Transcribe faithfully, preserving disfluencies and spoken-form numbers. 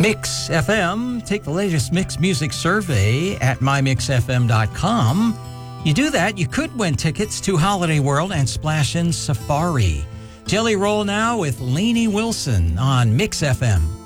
Mix F M. Take the latest Mix Music survey at my mix f m dot com. You do that, you could win tickets to Holiday World and Splash In Safari. Jelly Roll now with Lainey Wilson on Mix F M.